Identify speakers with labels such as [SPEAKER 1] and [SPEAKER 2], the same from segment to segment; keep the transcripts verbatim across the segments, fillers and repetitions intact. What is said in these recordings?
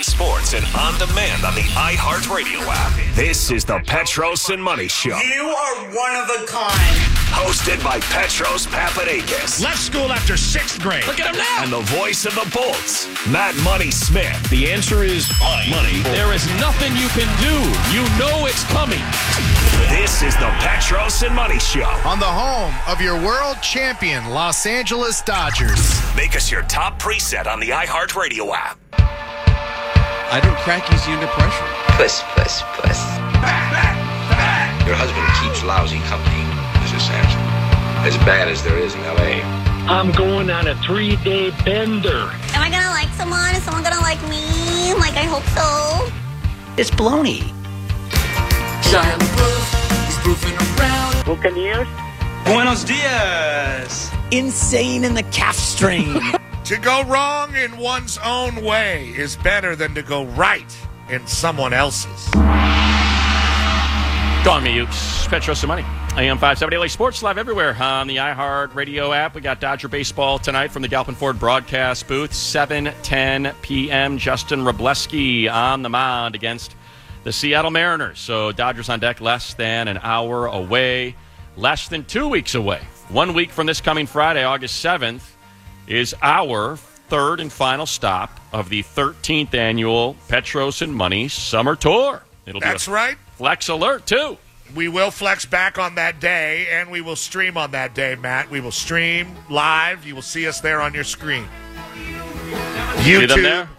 [SPEAKER 1] sports and on demand on the iHeartRadio app. This is the Petros and Money Show.
[SPEAKER 2] You are one of a kind.
[SPEAKER 1] Hosted by Petros Papadakis.
[SPEAKER 3] Left school after sixth grade.
[SPEAKER 1] Look at him now. And the voice of the Bolts, Matt Money Smith.
[SPEAKER 4] The answer is money. money.
[SPEAKER 5] There is nothing you can do. You know it's coming.
[SPEAKER 1] This is the Petros and Money Show.
[SPEAKER 3] On the home of your world champion, Los Angeles Dodgers.
[SPEAKER 1] Make us your top preset on the iHeartRadio app.
[SPEAKER 6] I don't crack easy under pressure.
[SPEAKER 7] Puss, puss, puss.
[SPEAKER 1] Back, back, back.
[SPEAKER 7] Your husband keeps lousy company, Missus Sampson. As bad as there is in L A
[SPEAKER 8] I'm going on a three-day bender.
[SPEAKER 9] Am I going to like someone? Is someone going to like me? Like, I hope so.
[SPEAKER 10] It's baloney.
[SPEAKER 11] Shia LaBeouf, he's proofing around.
[SPEAKER 8] Buccaneers.
[SPEAKER 12] Buenos dias.
[SPEAKER 10] Insane in the calf strain.
[SPEAKER 3] To go wrong in one's own way is better than to go right in someone else's.
[SPEAKER 5] Go on, me, Ukes. Petros and Money. A M five seventy L A Sports, live everywhere on the iHeartRadio app. We got Dodger baseball tonight from the Galpin Ford broadcast booth, seven ten p.m. Justin Wrobleski on the mound against the Seattle Mariners. So Dodgers on deck less than an hour away, less than two weeks away. One week from this coming Friday, August seventh, is our third and final stop of the thirteenth annual Petros and Money Summer Tour. It'll
[SPEAKER 3] That's
[SPEAKER 5] be a
[SPEAKER 3] right.
[SPEAKER 5] Flex alert, too.
[SPEAKER 3] We will flex back on that day, and we will stream on that day, Matt. We will stream live. You will see us there on your screen.
[SPEAKER 5] See them there?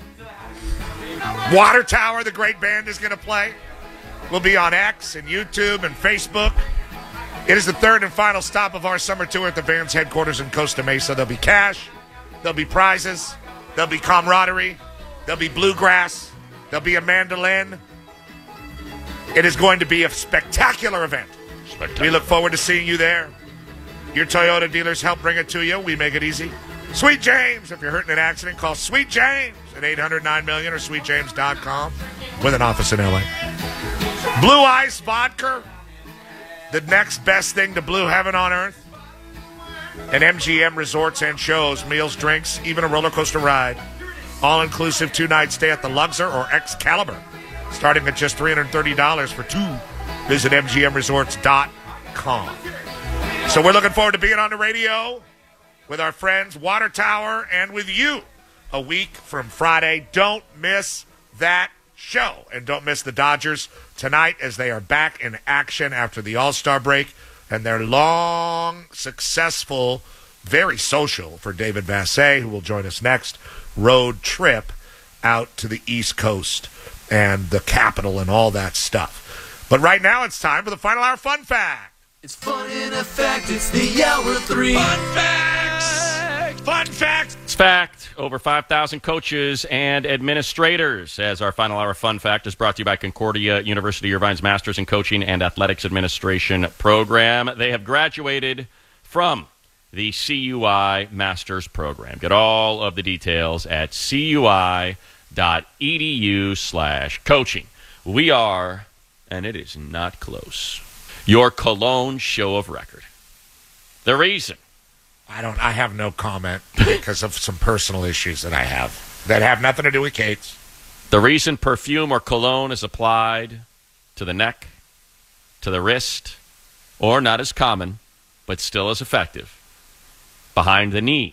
[SPEAKER 3] Water Tower, the great band, is going to play. We'll be on X and YouTube and Facebook. It is the third and final stop of our summer tour at the band's headquarters in Costa Mesa. There'll be cash. There'll be prizes. There'll be camaraderie. There'll be bluegrass. There'll be a mandolin. It is going to be a spectacular event. Spectacular. We look forward to seeing you there. Your Toyota dealers help bring it to you. We make it easy. Sweet James, if you're hurt in an accident, call Sweet James at eight hundred nine million or sweet james dot com with an office in L A. Blue Ice Vodka, the next best thing to Blue Heaven on Earth. And M G M Resorts and Shows, meals, drinks, even a roller coaster ride. All-inclusive two-night stay at the Luxor or Excalibur. Starting at just three hundred thirty dollars for two. Visit M G M resorts dot com. So we're looking forward to being on the radio with our friends Water Tower and with you a week from Friday. Don't miss that show. And don't miss the Dodgers tonight as they are back in action after the All-Star break and their long, successful, very social for David Vassegh, who will join us next, road trip out to the East Coast and the capital and all that stuff. But right now it's time for the Final Hour Fun Fact.
[SPEAKER 11] It's fun in effect. It's the hour three.
[SPEAKER 3] Fun facts! Fun facts!
[SPEAKER 5] It's fact. Over five thousand coaches and administrators. As our Final Hour Fun Fact is brought to you by Concordia University Irvine's Masters in Coaching and Athletics Administration program. They have graduated from the C U I Masters program. Get all of the details at C U I dot E D U slash coaching. We are, and it is not close, your Cologne show of record. The reason.
[SPEAKER 3] I don't. I have no comment because of some personal issues that I have that have nothing to do with Kate's.
[SPEAKER 5] The reason perfume or cologne is applied to the neck, to the wrist, or not as common, but still as effective, behind the knee,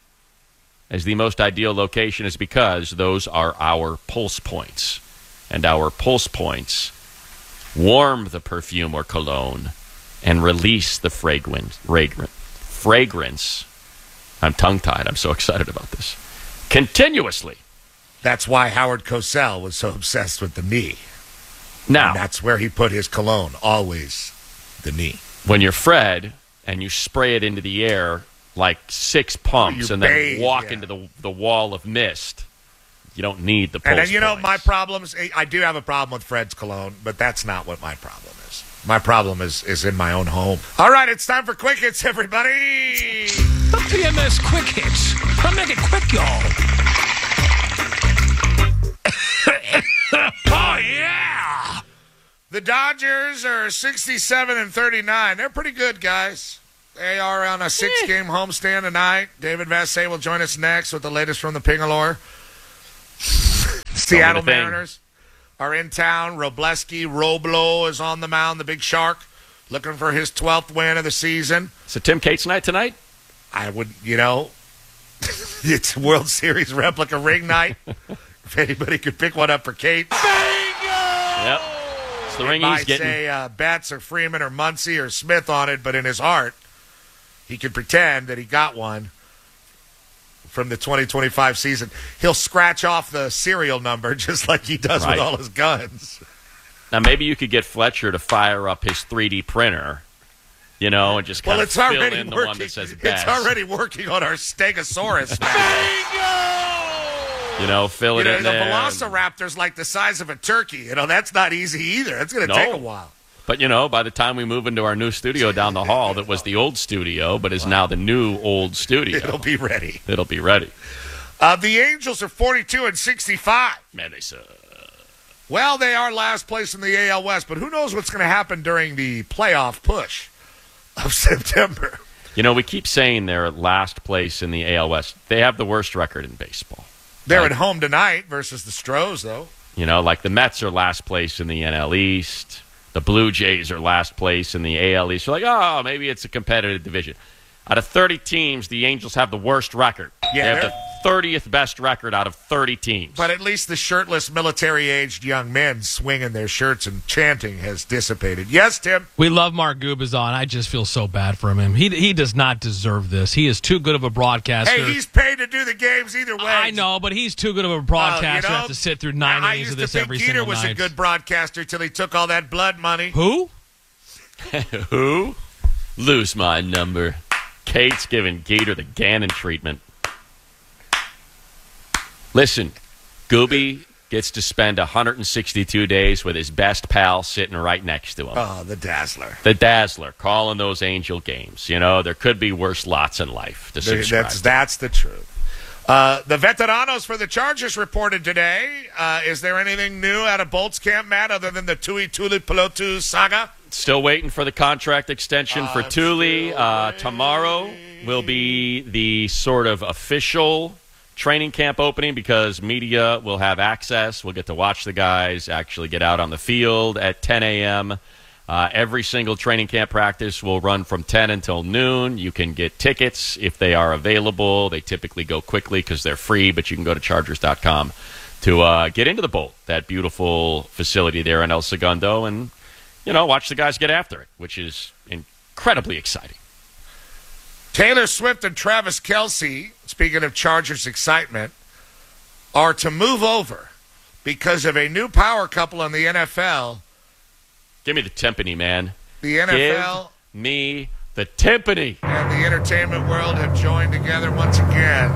[SPEAKER 5] as the most ideal location is because those are our pulse points. And our pulse points warm the perfume or cologne and release the fragrance. Fragrance. I'm tongue-tied. I'm so excited about this. Continuously.
[SPEAKER 3] That's why Howard Cosell was so obsessed with the knee.
[SPEAKER 5] Now.
[SPEAKER 3] And that's where he put his cologne, always the knee.
[SPEAKER 5] When you're Fred and you spray it into the air like six pumps and then
[SPEAKER 3] bathe,
[SPEAKER 5] walk
[SPEAKER 3] yeah.
[SPEAKER 5] into the the wall of mist, you don't need the pulse
[SPEAKER 3] And then, you know,
[SPEAKER 5] points.
[SPEAKER 3] my problems, I do have a problem with Fred's cologne, but that's not what my problem is. My problem is, is in my own home. All right, it's time for Quick Hits, everybody.
[SPEAKER 12] The P M S Quick Hits. I'll make it quick, y'all. Oh, yeah.
[SPEAKER 3] The Dodgers are sixty-seven and thirty-nine. They're pretty good, guys. They are on a six-game homestand tonight. David Vassegh will join us next with the latest from the Pingalore. Seattle
[SPEAKER 5] the thing.
[SPEAKER 3] Mariners are in town. Robleski, Roblo is on the mound, the big shark, looking for his twelfth win of the season.
[SPEAKER 5] So Tim Cates night tonight?
[SPEAKER 3] I would, you know, it's World Series replica ring night. If anybody could pick one up for Kate.
[SPEAKER 5] Yep. It's the ring
[SPEAKER 3] he
[SPEAKER 5] he's
[SPEAKER 3] might
[SPEAKER 5] getting.
[SPEAKER 3] say uh, Betts or Freeman or Muncy or Smith on it, but in his heart, he could pretend that he got one from the twenty twenty-five season. He'll scratch off the serial number just like he does
[SPEAKER 5] Right.
[SPEAKER 3] with all his guns.
[SPEAKER 5] Now, maybe you could get Fletcher to fire up his three D printer, you know, and just kind
[SPEAKER 3] Well,
[SPEAKER 5] of
[SPEAKER 3] it's
[SPEAKER 5] fill
[SPEAKER 3] already
[SPEAKER 5] in the
[SPEAKER 3] working.
[SPEAKER 5] one that says Betts.
[SPEAKER 3] It's already working on our Stegosaurus.
[SPEAKER 5] You know, fill
[SPEAKER 3] You
[SPEAKER 5] it
[SPEAKER 3] know,
[SPEAKER 5] in
[SPEAKER 3] the
[SPEAKER 5] there.
[SPEAKER 3] Velociraptor's like the size of a turkey. You know, that's not easy either. It's going to
[SPEAKER 5] No.
[SPEAKER 3] take a while.
[SPEAKER 5] But, you know, by the time we move into our new studio down the hall that was the old studio but is now the new old studio,
[SPEAKER 3] It'll be ready.
[SPEAKER 5] It'll be ready.
[SPEAKER 3] Uh, the Angels are forty-two and sixty-five.
[SPEAKER 5] Man, they suck.
[SPEAKER 3] Well, they are last place in the A L West, but who knows what's going to happen during the playoff push of September.
[SPEAKER 5] You know, we keep saying they're last place in the A L West. They have the worst record in baseball.
[SPEAKER 3] They're
[SPEAKER 5] Like,
[SPEAKER 3] at home tonight versus the Stros, though.
[SPEAKER 5] You know, like the Mets are last place in the N L East. The Blue Jays are last place in the A L East. You're like, oh, maybe it's a competitive division. Out of thirty teams, the Angels have the worst record.
[SPEAKER 3] Yeah,
[SPEAKER 5] they have
[SPEAKER 3] they're-
[SPEAKER 5] the thirtieth best record out of thirty teams.
[SPEAKER 3] But at least the shirtless, military-aged young men swinging their shirts and chanting has dissipated. Yes, Tim?
[SPEAKER 13] We love Mark Gubazon. I just feel so bad for him. He he does not deserve this. He is too good of a broadcaster.
[SPEAKER 3] Hey, he's paid to do the games either way.
[SPEAKER 13] I know, but he's too good of a broadcaster
[SPEAKER 3] Well, you know,
[SPEAKER 13] to have to sit through nine
[SPEAKER 3] I
[SPEAKER 13] innings
[SPEAKER 3] used
[SPEAKER 13] of
[SPEAKER 3] to
[SPEAKER 13] this
[SPEAKER 3] think
[SPEAKER 13] every
[SPEAKER 3] Jeter
[SPEAKER 13] single
[SPEAKER 3] was
[SPEAKER 13] night.
[SPEAKER 3] a good broadcaster till he took all that blood money.
[SPEAKER 13] Who?
[SPEAKER 5] Who? Lose my number. Kate's giving Gator the Gannon treatment. Listen, Gooby gets to spend one hundred sixty-two days with his best pal sitting right next to him.
[SPEAKER 3] Oh, the Dazzler.
[SPEAKER 5] The Dazzler, calling those Angel games. You know, there could be worse lots in life to subscribe
[SPEAKER 3] That's,
[SPEAKER 5] to.
[SPEAKER 3] that's the truth. Uh, the veteranos for the Chargers reported today. Uh, is there anything new out of Bolts camp, Matt, other than the Tui Tuli Pelotu saga?
[SPEAKER 5] Still waiting for the contract extension for
[SPEAKER 3] I'm
[SPEAKER 5] Thule.
[SPEAKER 3] still
[SPEAKER 5] Uh, tomorrow will be the sort of official training camp opening because media will have access. We'll get to watch the guys actually get out on the field at ten a.m. Uh, every single training camp practice will run from ten until noon. You can get tickets if they are available. They typically go quickly because they're free, but you can go to Chargers dot com to uh, get into the Bolt, that beautiful facility there in El Segundo, and, you know, watch the guys get after it, which is incredibly exciting.
[SPEAKER 3] Taylor Swift and Travis Kelce, speaking of Chargers excitement, are to move over because of a new power couple in the N F L.
[SPEAKER 5] Give me the timpani, man.
[SPEAKER 3] The N F L
[SPEAKER 5] Give me the timpani.
[SPEAKER 3] and the entertainment world have joined together once again.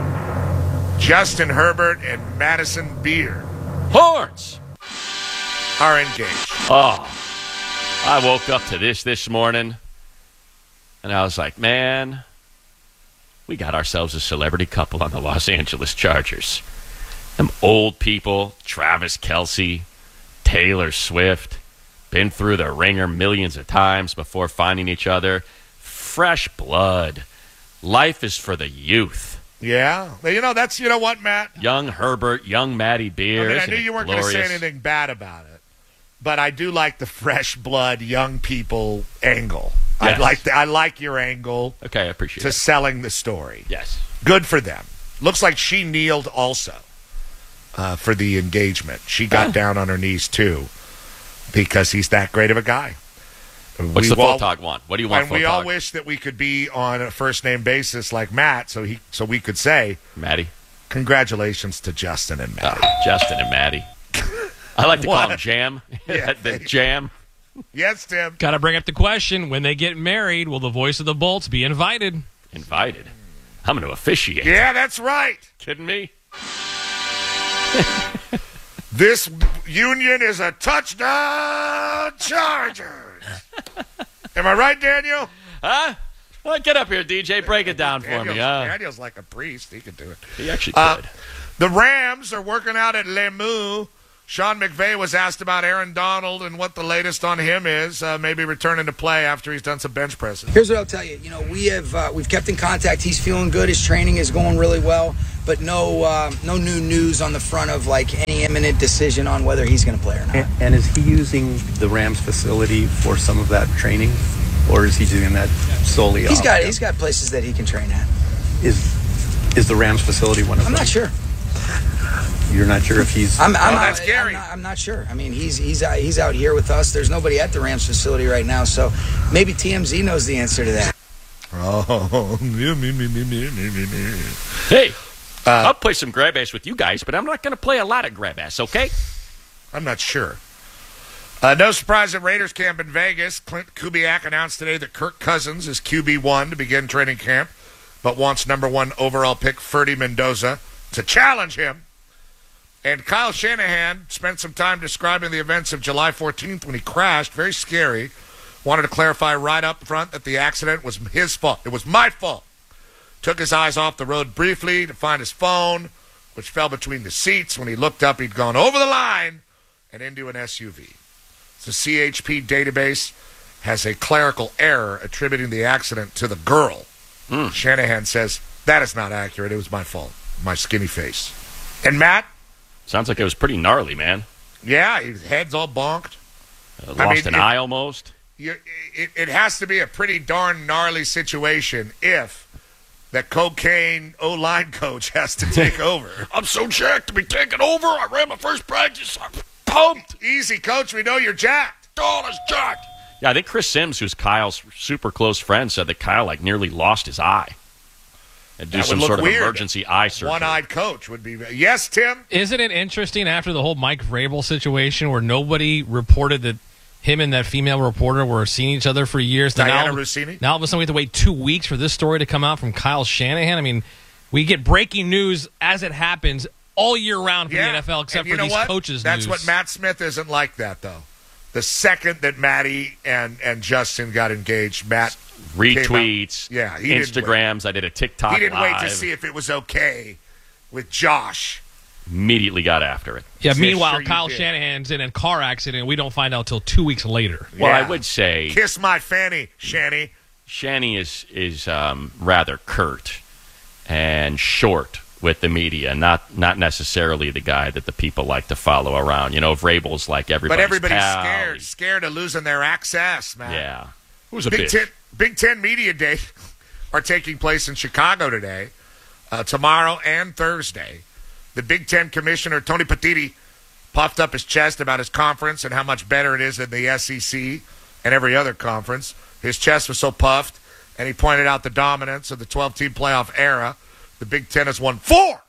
[SPEAKER 3] Justin Herbert and Madison Beer
[SPEAKER 5] Horns
[SPEAKER 3] are engaged.
[SPEAKER 5] Oh, I woke up to this this morning, and I was like, man, we got ourselves a celebrity couple on the Los Angeles Chargers. Them old people, Travis Kelce, Taylor Swift, been through the ringer millions of times before finding each other. Fresh blood. Life is for the youth.
[SPEAKER 3] Yeah. You know, that's, you know what, Matt?
[SPEAKER 5] Young Herbert, young Matty Beer.
[SPEAKER 3] I mean, I
[SPEAKER 5] Isn't
[SPEAKER 3] knew
[SPEAKER 5] it
[SPEAKER 3] you weren't going to say
[SPEAKER 5] glorious?
[SPEAKER 3] anything bad about it, but I do like the fresh blood, young people angle. I
[SPEAKER 5] Yes.
[SPEAKER 3] like the, I like your angle
[SPEAKER 5] Okay, I appreciate
[SPEAKER 3] to
[SPEAKER 5] it.
[SPEAKER 3] selling the story.
[SPEAKER 5] Yes.
[SPEAKER 3] Good for them. Looks like she kneeled also uh, for the engagement. She got
[SPEAKER 5] Huh.
[SPEAKER 3] down on her knees too because he's that great of a guy.
[SPEAKER 5] What's
[SPEAKER 3] We
[SPEAKER 5] the
[SPEAKER 3] all-
[SPEAKER 5] full talk want? What do you want?
[SPEAKER 3] And we
[SPEAKER 5] full
[SPEAKER 3] all
[SPEAKER 5] talk?
[SPEAKER 3] wish that we could be on a first name basis like Matt, so he so we could say
[SPEAKER 5] Maddie.
[SPEAKER 3] congratulations to Justin and Matt.
[SPEAKER 5] Oh, Justin and Maddie. I like to call
[SPEAKER 3] What?
[SPEAKER 5] them Jam.
[SPEAKER 3] Yeah.
[SPEAKER 5] the Jam.
[SPEAKER 3] Yes, Tim.
[SPEAKER 13] Got to bring up the question: when they get married, will the voice of the Bolts be invited?
[SPEAKER 5] Invited. I'm going to officiate.
[SPEAKER 3] Yeah, that's right.
[SPEAKER 5] Kidding me?
[SPEAKER 3] This union is a touchdown Chargers. Am I right, Daniel?
[SPEAKER 5] Huh? Well, get up here, D J. Break it down for
[SPEAKER 3] Daniel's,
[SPEAKER 5] me. Uh,
[SPEAKER 3] Daniel's like a priest. He could do it.
[SPEAKER 5] he actually
[SPEAKER 3] Uh,
[SPEAKER 5] could.
[SPEAKER 3] The Rams are working out at Lemieux Sean McVay was asked about Aaron Donald and what the latest on him is, uh, maybe returning to play after he's done some bench presses.
[SPEAKER 14] Here's what I'll tell you. You know, we have uh, we've kept in contact. He's feeling good. His training is going really well, but no uh, no new news on the front of like any imminent decision on whether he's going to play or not.
[SPEAKER 15] And, and is he using the Rams facility for some of that training, or is he doing that solely?
[SPEAKER 14] He's
[SPEAKER 15] off
[SPEAKER 14] got
[SPEAKER 15] them?
[SPEAKER 14] he's got places that he can train at.
[SPEAKER 15] Is is the Rams facility one of
[SPEAKER 14] I'm
[SPEAKER 15] them?
[SPEAKER 14] not sure.
[SPEAKER 15] You're not sure if he's.
[SPEAKER 14] I'm, I'm,
[SPEAKER 3] oh, that's
[SPEAKER 14] not,
[SPEAKER 3] scary.
[SPEAKER 14] I'm, not, I'm not sure. I mean, he's he's out, he's out here with us. There's nobody at the Rams facility right now, so maybe T M Z knows the answer to that.
[SPEAKER 3] Oh, me, me, me, me, me, me, me.
[SPEAKER 5] Hey, uh, I'll play some grab ass with you guys, but I'm not going to play a lot of grab ass, okay?
[SPEAKER 3] I'm not sure. Uh, no surprise at Raiders camp in Vegas. Clint Kubiak announced today that Kirk Cousins is Q B one to begin training camp, but wants number one overall pick Ferdy Mendoza to challenge him. And Kyle Shanahan spent some time describing the events of July fourteenth when he crashed. Very scary. Wanted to clarify right up front that the accident was his fault. It was my fault. Took his eyes off the road briefly to find his phone, which fell between the seats. When he looked up, he'd gone over the line and into an S U V. The C H P database has a clerical error attributing the accident to the girl. Mm. Shanahan says, that is not accurate. It was my fault. My skinny face. And Matt?
[SPEAKER 5] Sounds like it was pretty gnarly, man.
[SPEAKER 3] Yeah, his head's all bonked.
[SPEAKER 5] Uh, lost
[SPEAKER 3] I mean,
[SPEAKER 5] an
[SPEAKER 3] it,
[SPEAKER 5] eye almost.
[SPEAKER 3] You, it, it has to be a pretty darn gnarly situation if the cocaine O-line coach has to take over.
[SPEAKER 5] I'm so jacked to be taking over. I ran my first practice. I'm pumped.
[SPEAKER 3] Easy, coach. We know you're jacked.
[SPEAKER 5] Oh, that's jacked. Yeah, I think Chris Sims, who's Kyle's super close friend, said that Kyle like nearly lost his eye. And do
[SPEAKER 3] That
[SPEAKER 5] some
[SPEAKER 3] would
[SPEAKER 5] sort of
[SPEAKER 3] look weird.
[SPEAKER 5] emergency eye surgery.
[SPEAKER 3] One-eyed coach would be. Yes, Tim?
[SPEAKER 13] Isn't it interesting after the whole Mike Vrabel situation where nobody reported that him and that female reporter were seeing each other for years?
[SPEAKER 3] Diana
[SPEAKER 13] now,
[SPEAKER 3] Rossini?
[SPEAKER 13] Now all of a sudden we have to wait two weeks for this story to come out from Kyle Shanahan. I mean, we get breaking news as it happens all year round from
[SPEAKER 3] Yeah.
[SPEAKER 13] the N F L except
[SPEAKER 3] And you
[SPEAKER 13] for
[SPEAKER 3] know
[SPEAKER 13] these
[SPEAKER 3] what?
[SPEAKER 13] coaches'
[SPEAKER 3] That's
[SPEAKER 13] news.
[SPEAKER 3] what Matt Smith isn't like that, though. The second that Matty and, and Justin got engaged, Matt
[SPEAKER 5] retweets,
[SPEAKER 3] yeah, he didn't
[SPEAKER 5] Instagrams. I did a TikTok
[SPEAKER 3] He didn't
[SPEAKER 5] live.
[SPEAKER 3] wait to see if it was okay with Josh.
[SPEAKER 5] Immediately got after it.
[SPEAKER 13] Yeah,
[SPEAKER 3] Yeah,
[SPEAKER 13] meanwhile,
[SPEAKER 3] sure you
[SPEAKER 13] Kyle
[SPEAKER 3] did.
[SPEAKER 13] Shanahan's in a car accident. We don't find out till two weeks later.
[SPEAKER 5] Well,
[SPEAKER 3] Yeah.
[SPEAKER 5] I would say
[SPEAKER 3] Kiss my fanny, Shanny.
[SPEAKER 5] Shanny is is um, rather curt and short with the media, not not necessarily the guy that the people like to follow around. You know, Vrabel's like everybody's
[SPEAKER 3] But everybody's
[SPEAKER 5] pal.
[SPEAKER 3] scared, scared of losing their access, man.
[SPEAKER 5] Yeah. Who's a
[SPEAKER 3] Big
[SPEAKER 5] bitch?
[SPEAKER 3] Ten, Big Ten Media Day are taking place in Chicago today, uh, tomorrow and Thursday. The Big Ten Commissioner, Tony Petitti, puffed up his chest about his conference and how much better it is than the S E C and every other conference. His chest was so puffed, and he pointed out the dominance of the twelve-team playoff era. The Big Ten has won four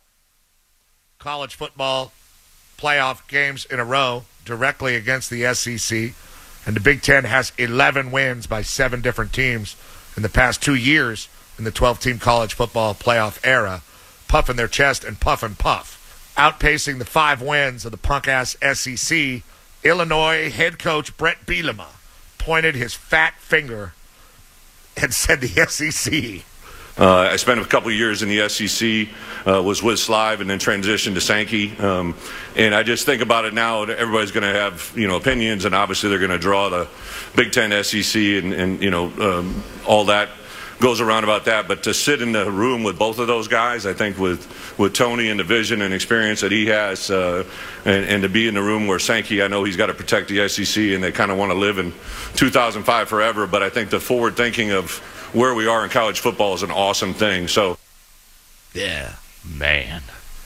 [SPEAKER 3] college football playoff games in a row directly against the S E C. And the Big Ten has eleven wins by seven different teams in the past two years in the twelve-team college football playoff era, puffing their chest and puff and puff. Outpacing the five wins of the punk-ass S E C, Illinois head coach Brett Bielema pointed his fat finger and said the S E C.
[SPEAKER 16] Uh, I spent a couple of years in the S E C, uh, was with Slive, and then transitioned to Sankey. Um, and I just think about it now. Everybody's going to have, you know, opinions, and obviously they're going to draw the Big Ten, S E C, and, and you know, um, all that goes around about that. But to sit in the room with both of those guys, I think with with Tony and the vision and experience that he has, uh, and, and to be in the room where Sankey, I know he's got to protect the S E C, and they kind of want to live in two thousand five forever. But I think the forward thinking of where we are in college football is an awesome thing. So,
[SPEAKER 5] yeah, man.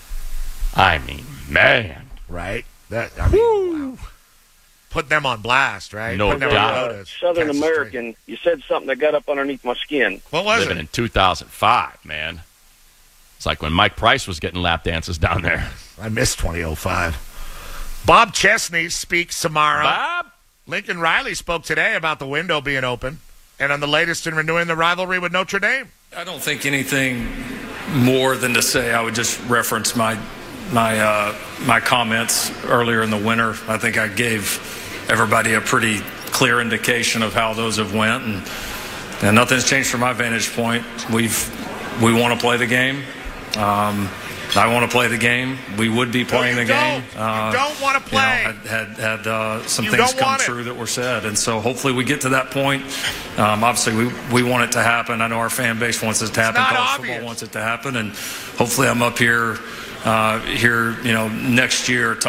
[SPEAKER 5] I mean, man.
[SPEAKER 3] Right? That I mean, wow. Put them on blast, right?
[SPEAKER 5] No
[SPEAKER 3] Put them
[SPEAKER 5] doubt.
[SPEAKER 3] on
[SPEAKER 17] Uh,
[SPEAKER 3] notice.
[SPEAKER 17] Southern
[SPEAKER 3] Catch the
[SPEAKER 17] American, you said something that got up underneath my skin.
[SPEAKER 3] What was
[SPEAKER 5] Living
[SPEAKER 3] it?
[SPEAKER 5] in two thousand five, man. It's like when Mike Price was getting lap dances down there.
[SPEAKER 3] I missed twenty oh five. Bob Chesney speaks tomorrow.
[SPEAKER 5] Bob?
[SPEAKER 3] Lincoln Riley spoke today about the window being open and on the latest in renewing the rivalry with Notre Dame.
[SPEAKER 18] I don't think anything more than to say I would just reference my my uh, my comments earlier in the winter. I think I gave everybody a pretty clear indication of how those have went, and, and nothing's changed from my vantage point. We've we want to play the game. Um, I want to play the game. We would be playing
[SPEAKER 3] no, you
[SPEAKER 18] the
[SPEAKER 3] don't.
[SPEAKER 18] game. Uh,
[SPEAKER 3] you don't want to play.
[SPEAKER 18] You know, had had, had uh, some
[SPEAKER 3] you
[SPEAKER 18] things come
[SPEAKER 3] want
[SPEAKER 18] true
[SPEAKER 3] it.
[SPEAKER 18] that were said, and so hopefully we get to that point. Um, obviously, we we want it to happen. I know our fan base wants it to happen.
[SPEAKER 3] It's not
[SPEAKER 18] College
[SPEAKER 3] obvious.
[SPEAKER 18] football wants it to happen, and hopefully I'm up here uh, here you know next year.